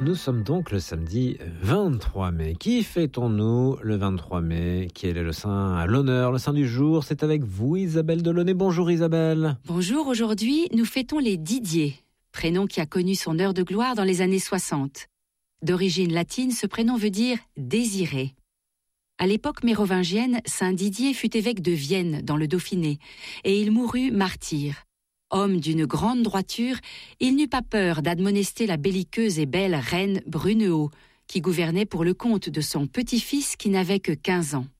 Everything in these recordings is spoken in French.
Nous sommes donc le samedi 23 mai. Qui fêtons-nous le 23 mai? Quel est le saint à l'honneur, le saint du jour? C'est avec vous Isabelle Delaunay. Bonjour Isabelle. Bonjour, aujourd'hui nous fêtons les Didier, prénom qui a connu son heure de gloire dans les années 60. D'origine latine, ce prénom veut dire « désiré ». À l'époque mérovingienne, saint Didier fut évêque de Vienne, dans le Dauphiné, et il mourut martyr. Homme d'une grande droiture, il n'eut pas peur d'admonester la belliqueuse et belle reine Brunehaut, qui gouvernait pour le compte de son petit-fils qui n'avait que 15 ans.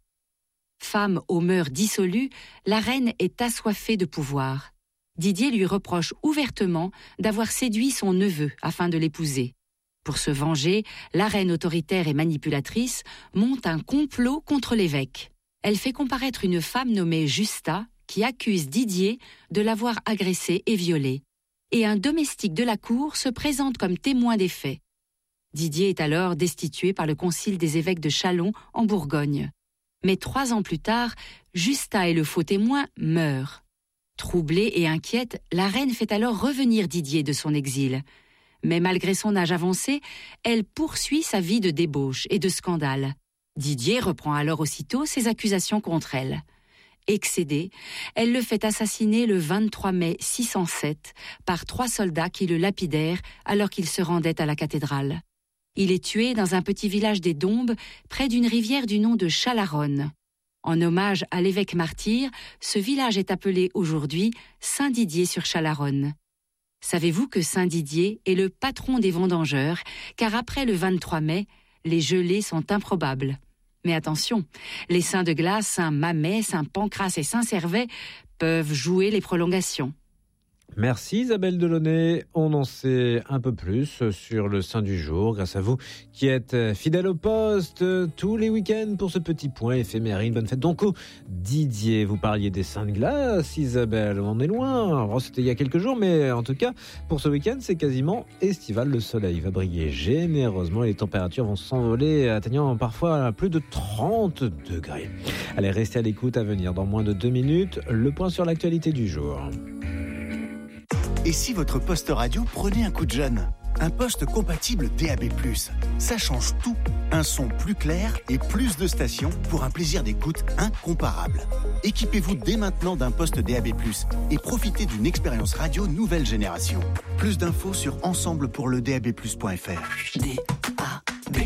Femme aux mœurs dissolues, la reine est assoiffée de pouvoir. Didier lui reproche ouvertement d'avoir séduit son neveu afin de l'épouser. Pour se venger, la reine autoritaire et manipulatrice monte un complot contre l'évêque. Elle fait comparaître une femme nommée Justa, qui accuse Didier de l'avoir agressé et violé. Et un domestique de la cour se présente comme témoin des faits. Didier est alors destitué par le concile des évêques de Châlons en Bourgogne. Mais 3 ans plus tard, Justa et le faux témoin meurent. Troublée et inquiète, la reine fait alors revenir Didier de son exil. Mais malgré son âge avancé, elle poursuit sa vie de débauche et de scandale. Didier reprend alors aussitôt ses accusations contre elle. Excédée, elle le fait assassiner le 23 mai 607 par 3 soldats qui le lapidèrent alors qu'il se rendait à la cathédrale. Il est tué dans un petit village des Dombes, près d'une rivière du nom de Chalaronne. En hommage à l'évêque martyr, ce village est appelé aujourd'hui Saint-Didier-sur-Chalaronne. Savez-vous que Saint-Didier est le patron des vendangeurs, car après le 23 mai, les gelées sont improbables. Mais attention, les saints de glace, saint Mamet, saint Pancrace et saint Servais peuvent jouer les prolongations. Merci Isabelle Delaunay. On en sait un peu plus sur le saint du jour grâce à vous qui êtes fidèle au poste tous les week-ends pour ce petit point éphémère. Bonne fête donc au Didier. Vous parliez des saints de glace, Isabelle. On est loin. Alors, c'était il y a quelques jours, mais en tout cas, pour ce week-end, c'est quasiment estival. Le soleil va briller généreusement et les températures vont s'envoler, atteignant parfois plus de 30 degrés. Allez, restez à l'écoute. À venir dans moins de 2 minutes, le point sur l'actualité du jour. Et si votre poste radio prenait un coup de jeune? Un poste compatible DAB+. Ça change tout. Un son plus clair et plus de stations pour un plaisir d'écoute incomparable. Équipez-vous dès maintenant d'un poste DAB+, et profitez d'une expérience radio nouvelle génération. Plus d'infos sur ensemblepourledab+.fr. DAB+.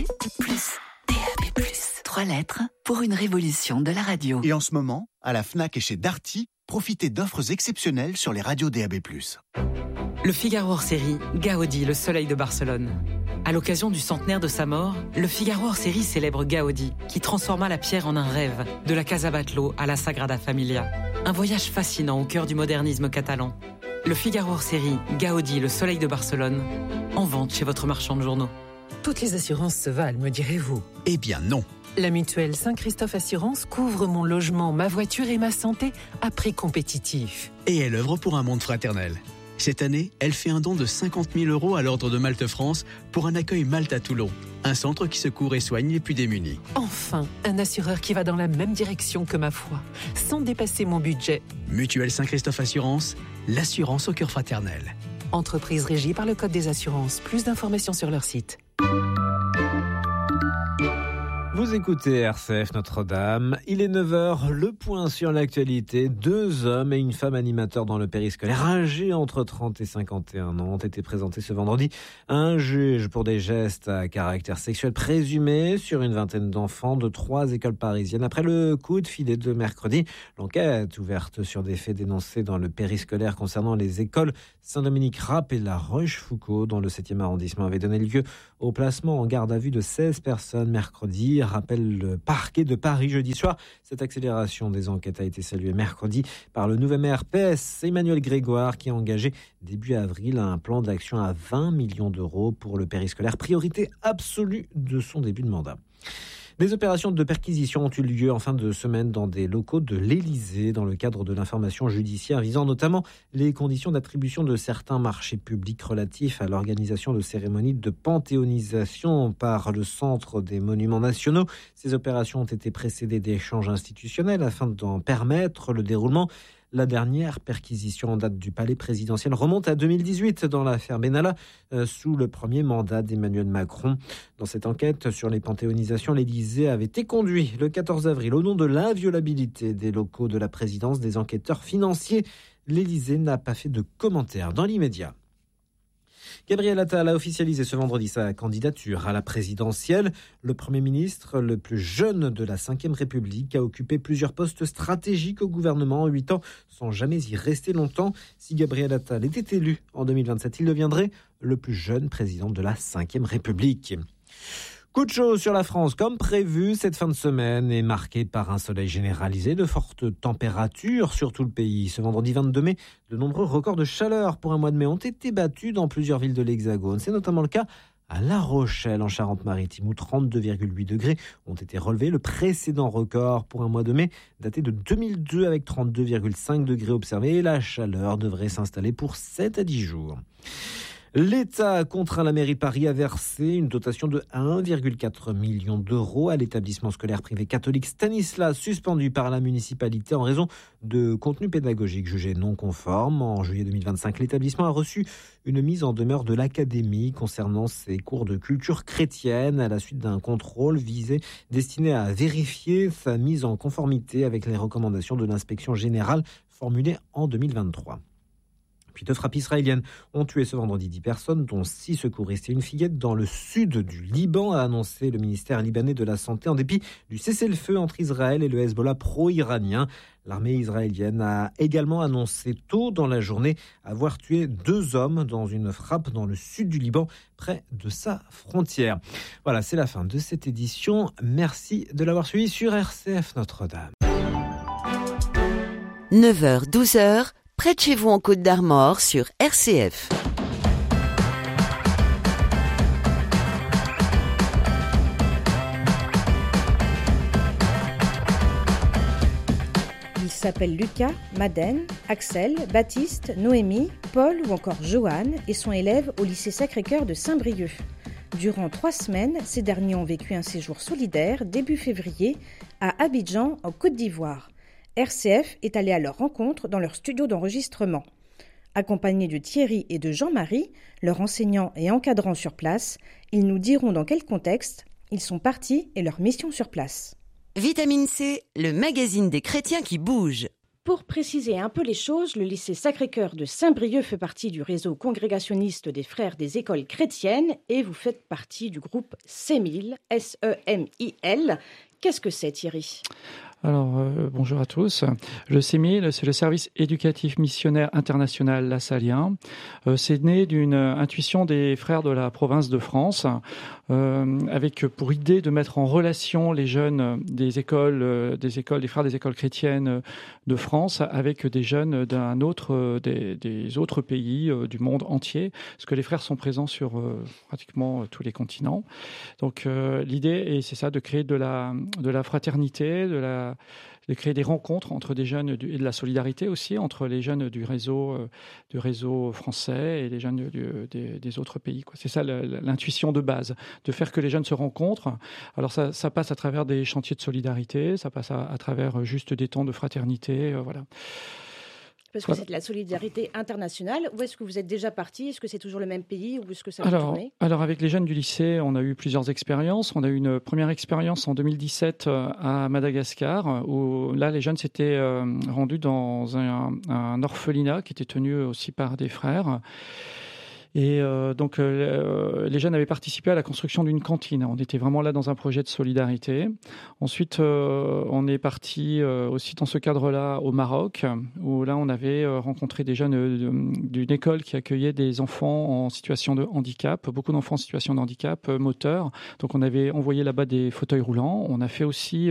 3 lettres pour une révolution de la radio. Et en ce moment, à la Fnac et chez Darty, profitez d'offres exceptionnelles sur les radios DAB+. Le Figaro hors-série, Gaudi, le soleil de Barcelone. À l'occasion du centenaire de sa mort, le Figaro hors-série célèbre Gaudi, qui transforma la pierre en un rêve, de la Casa Batlló à la Sagrada Familia. Un voyage fascinant au cœur du modernisme catalan. Le Figaro hors-série, Gaudi, le soleil de Barcelone, en vente chez votre marchand de journaux. Toutes les assurances se valent, me direz-vous? Eh bien non. La mutuelle Saint-Christophe Assurance couvre mon logement, ma voiture et ma santé à prix compétitif. Et elle œuvre pour un monde fraternel. Cette année, elle fait un don de 50 000 € à l'Ordre de Malte France pour un accueil Malte à Toulon, un centre qui secourt et soigne les plus démunis. Enfin, un assureur qui va dans la même direction que ma foi, sans dépasser mon budget. Mutuelle Saint-Christophe Assurance, l'assurance au cœur fraternel. Entreprise régie par le Code des assurances. Plus d'informations sur leur site. Vous écoutez RCF Notre-Dame, il est 9h, le point sur l'actualité. 2 hommes et une femme animateurs dans le périscolaire, âgés entre 30 et 51 ans, ont été présentés ce vendredi à un juge pour des gestes à caractère sexuel présumés sur une vingtaine d'enfants de 3 écoles parisiennes. Après le coup de filet de mercredi, l'enquête ouverte sur des faits dénoncés dans le périscolaire concernant les écoles Saint-Dominique-Rapp et La Rochefoucauld dans le 7e arrondissement avait donné lieu au placement en garde à vue de 16 personnes mercredi, rappelle le parquet de Paris jeudi soir. Cette accélération des enquêtes a été saluée mercredi par le nouveau maire PS, Emmanuel Grégoire, qui a engagé début avril un plan d'action à 20 millions d'euros pour le périscolaire, priorité absolue de son début de mandat. Des opérations de perquisition ont eu lieu en fin de semaine dans des locaux de l'Élysée dans le cadre de l'information judiciaire visant notamment les conditions d'attribution de certains marchés publics relatifs à l'organisation de cérémonies de panthéonisation par le Centre des Monuments Nationaux. Ces opérations ont été précédées d'échanges institutionnels afin d'en permettre le déroulement. La dernière perquisition en date du palais présidentiel remonte à 2018 dans l'affaire Benalla, sous le premier mandat d'Emmanuel Macron. Dans cette enquête sur les panthéonisations, l'Élysée avait été conduit le 14 avril au nom de l'inviolabilité des locaux de la présidence des enquêteurs financiers. L'Élysée n'a pas fait de commentaires dans l'immédiat. Gabriel Attal a officialisé ce vendredi sa candidature à la présidentielle. Le Premier ministre, le plus jeune de la Ve République, a occupé plusieurs postes stratégiques au gouvernement en 8 ans, sans jamais y rester longtemps. Si Gabriel Attal était élu en 2027, il deviendrait le plus jeune président de la Ve République. Coup de chaud sur la France, comme prévu, cette fin de semaine est marquée par un soleil généralisé, de fortes températures sur tout le pays. Ce vendredi 22 mai, de nombreux records de chaleur pour un mois de mai ont été battus dans plusieurs villes de l'Hexagone. C'est notamment le cas à La Rochelle, en Charente-Maritime, où 32,8 degrés ont été relevés. Le précédent record pour un mois de mai daté de 2002 avec 32,5 degrés observés. Et la chaleur devrait s'installer pour 7 à 10 jours. L'État a contraint la mairie de Paris à verser une dotation de 1,4 million d'euros à l'établissement scolaire privé catholique Stanislas, suspendu par la municipalité en raison de contenus pédagogiques jugés non conformes. En juillet 2025, l'établissement a reçu une mise en demeure de l'académie concernant ses cours de culture chrétienne à la suite d'un contrôle destiné à vérifier sa mise en conformité avec les recommandations de l'inspection générale formulées en 2023. Puis 2 frappes israéliennes ont tué ce vendredi 10 personnes, dont 6 secouristes et une fillette dans le sud du Liban, a annoncé le ministère libanais de la Santé, en dépit du cessez-le-feu entre Israël et le Hezbollah pro-iranien. L'armée israélienne a également annoncé tôt dans la journée avoir tué 2 hommes dans une frappe dans le sud du Liban, près de sa frontière. Voilà, c'est la fin de cette édition. Merci de l'avoir suivi sur RCF Notre-Dame. 9h, 12h. Près de chez vous en Côte d'Armor sur RCF. Ils s'appellent Lucas, Madeleine, Axel, Baptiste, Noémie, Paul ou encore Joanne et sont élèves au lycée Sacré-Cœur de Saint-Brieuc. Durant 3 semaines, ces derniers ont vécu un séjour solidaire début février à Abidjan, en Côte d'Ivoire. RCF est allé à leur rencontre dans leur studio d'enregistrement. Accompagnés de Thierry et de Jean-Marie, leurs enseignants et encadrants sur place, ils nous diront dans quel contexte ils sont partis et leur mission sur place. Vitamine C, le magazine des chrétiens qui bougent. Pour préciser un peu les choses, le lycée Sacré-Cœur de Saint-Brieuc fait partie du réseau congrégationniste des frères des écoles chrétiennes et vous faites partie du groupe SEMIL, S-E-M-I-L. Qu'est-ce que c'est, Thierry ? Alors, bonjour à tous. Le SEMIL, c'est le service éducatif missionnaire international lassalien. C'est né d'une intuition des frères de la province de France, avec pour idée de mettre en relation les jeunes des frères des écoles chrétiennes de France avec des jeunes des autres pays du monde entier, parce que les frères sont présents sur pratiquement tous les continents. Donc, l'idée, c'est ça, de créer de la fraternité, de créer des rencontres entre des jeunes et de la solidarité aussi entre les jeunes du réseau français et les jeunes des autres pays, quoi. C'est ça l'intuition de base, de faire que les jeunes se rencontrent. Alors ça passe à travers des chantiers de solidarité, ça passe à travers juste des temps de fraternité, voilà. Parce que c'est de la solidarité internationale. Où est-ce que vous êtes déjà parti ? Est-ce que c'est toujours le même pays ou est-ce que ça va tourner ? Alors, avec les jeunes du lycée, on a eu plusieurs expériences. On a eu une première expérience en 2017 à Madagascar, où là, les jeunes s'étaient rendus dans un orphelinat qui était tenu aussi par des frères. Et donc, les jeunes avaient participé à la construction d'une cantine. On était vraiment là dans un projet de solidarité. Ensuite, on est parti aussi dans ce cadre-là au Maroc, où là, on avait rencontré des jeunes d'une école qui accueillait des enfants en situation de handicap, beaucoup d'enfants en situation de handicap moteur. Donc, on avait envoyé là-bas des fauteuils roulants. On a fait aussi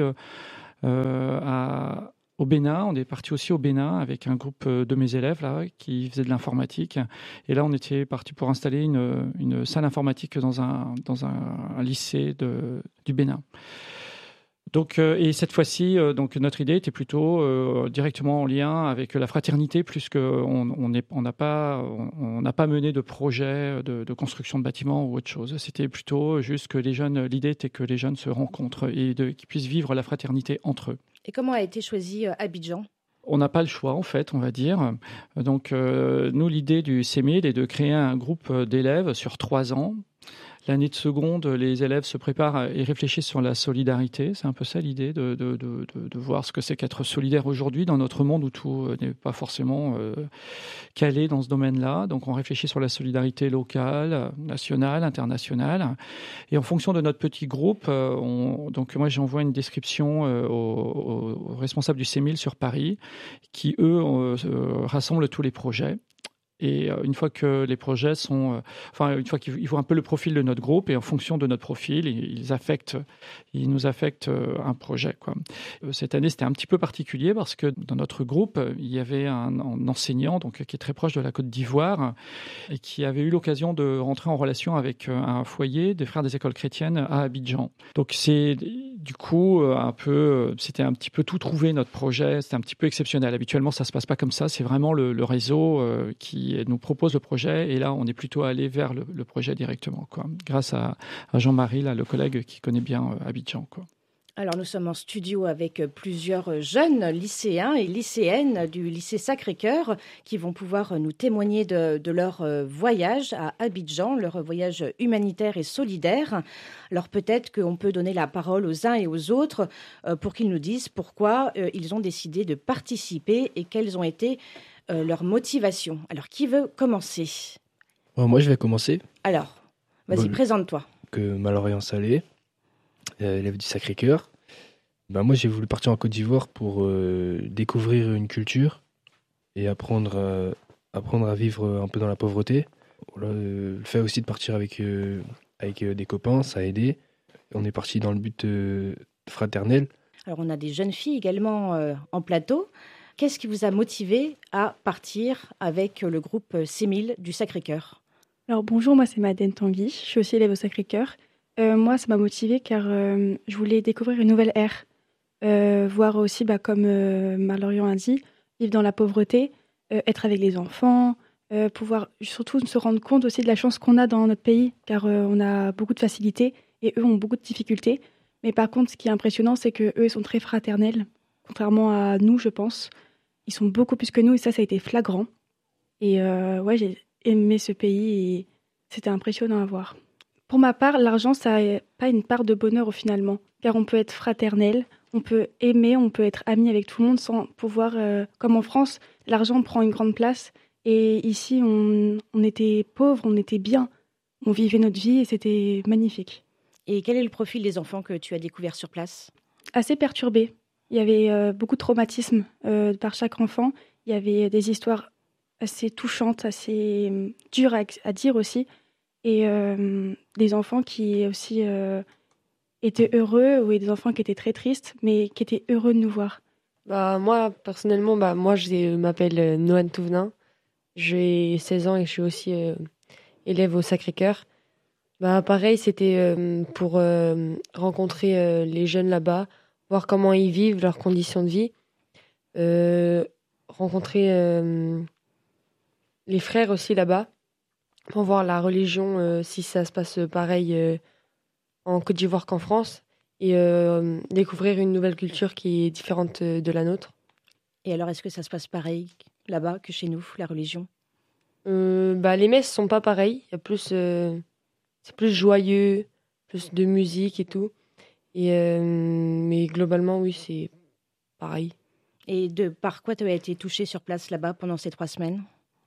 au Bénin, on est parti aussi au Bénin avec un groupe de mes élèves là qui faisaient de l'informatique. Et là, on était parti pour installer une salle informatique dans un lycée du Bénin. Donc, et cette fois-ci, donc notre idée était plutôt directement en lien avec la fraternité, plus qu'on n'a pas mené de projet de construction de bâtiments ou autre chose. C'était plutôt juste que l'idée était que les jeunes se rencontrent et qu'ils puissent vivre la fraternité entre eux. Et comment a été choisi Abidjan ? On n'a pas le choix, en fait, on va dire. Donc, nous, l'idée du CEMIL est de créer un groupe d'élèves sur 3 ans. L'année de seconde, les élèves se préparent et réfléchissent sur la solidarité. C'est un peu ça l'idée, de voir ce que c'est qu'être solidaire aujourd'hui dans notre monde où tout n'est pas forcément calé dans ce domaine-là. Donc on réfléchit sur la solidarité locale, nationale, internationale. Et en fonction de notre petit groupe, donc moi j'envoie une description aux responsables du CEMIL sur Paris qui, eux, rassemblent tous les projets. Et une fois que les projets sont... une fois qu'ils voient un peu le profil de notre groupe, et en fonction de notre profil, ils nous affectent un projet, quoi. Cette année, c'était un petit peu particulier parce que dans notre groupe, il y avait un enseignant donc, qui est très proche de la Côte d'Ivoire et qui avait eu l'occasion de rentrer en relation avec un foyer des Frères des Écoles chrétiennes à Abidjan. Donc c'est du coup c'était un petit peu tout trouvé, notre projet. C'était un petit peu exceptionnel. Habituellement, ça ne se passe pas comme ça. C'est vraiment le réseau qui nous propose le projet, et là on est plutôt allé vers le projet directement, quoi, grâce à Jean-Marie, là, le collègue qui connaît bien Abidjan, quoi. Alors nous sommes en studio avec plusieurs jeunes lycéens et lycéennes du lycée Sacré-Cœur qui vont pouvoir nous témoigner de leur voyage à Abidjan, leur voyage humanitaire et solidaire. Alors peut-être qu'on peut donner la parole aux uns et aux autres pour qu'ils nous disent pourquoi ils ont décidé de participer et quelles ont été leurs motivations. Alors qui veut commencer ? Moi je vais commencer. Alors, vas-y, présente-toi. Malorian Salé, élève du Sacré-Cœur. Moi, j'ai voulu partir en Côte d'Ivoire pour découvrir une culture et apprendre à vivre un peu dans la pauvreté. Le fait aussi de partir avec des copains, ça a aidé. On est parti dans le but fraternel. Alors, on a des jeunes filles également en plateau. Qu'est-ce qui vous a motivé à partir avec le groupe CEMIL du Sacré-Cœur ? Alors bonjour, moi c'est Madeleine Tanguy, je suis aussi élève au Sacré-Cœur. Moi ça m'a motivée car je voulais découvrir une nouvelle ère, voir aussi comme Malorian a dit, vivre dans la pauvreté, être avec les enfants, pouvoir surtout se rendre compte aussi de la chance qu'on a dans notre pays car on a beaucoup de facilités et eux ont beaucoup de difficultés. Mais par contre ce qui est impressionnant c'est qu'eux ils sont très fraternels, contrairement à nous je pense. Ils sont beaucoup plus que nous et ça a été flagrant. Et j'ai aimé ce pays et c'était impressionnant à voir. Pour ma part, l'argent, ça n'a pas une part de bonheur finalement, car on peut être fraternel, on peut aimer, on peut être ami avec tout le monde sans pouvoir, comme en France, l'argent prend une grande place. Et ici, on était pauvres, on était bien, on vivait notre vie et c'était magnifique. Et quel est le profil des enfants que tu as découvert sur place ? Assez perturbé. Il y avait beaucoup de traumatismes par chaque enfant. Il y avait des histoires assez touchantes, assez dures à dire aussi. Et des enfants qui aussi étaient heureux ou des enfants qui étaient très tristes, mais qui étaient heureux de nous voir. Moi, personnellement, je m'appelle Noan Touvenin. J'ai 16 ans et je suis aussi élève au Sacré-Cœur. Pareil, c'était pour rencontrer les jeunes là-bas, voir comment ils vivent, leurs conditions de vie, rencontrer les frères aussi là-bas, pour voir la religion, si ça se passe pareil en Côte d'Ivoire qu'en France, et découvrir une nouvelle culture qui est différente de la nôtre. Et alors, est-ce que ça se passe pareil là-bas que chez nous, la religion ? Les messes sont pas pareilles, il y a plus, c'est plus joyeux, plus de musique et tout. Mais globalement, oui, c'est pareil. Et par quoi tu as été touchée sur place là-bas pendant ces 3 semaines ?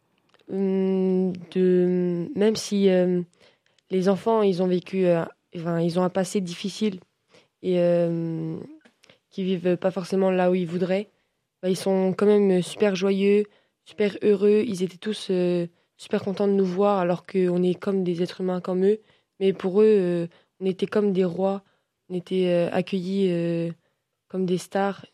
Même si les enfants, ils ont vécu, ils ont un passé difficile et qui vivent pas forcément là où ils voudraient, ils sont quand même super joyeux, super heureux. Ils étaient tous super contents de nous voir alors qu'on est comme des êtres humains comme eux. Mais pour eux, on était comme des rois. On était accueillis comme des stars.